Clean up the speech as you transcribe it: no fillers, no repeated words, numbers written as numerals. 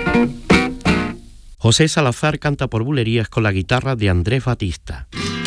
José Salazar canta por bulerías con la guitarra de Andrés Batista.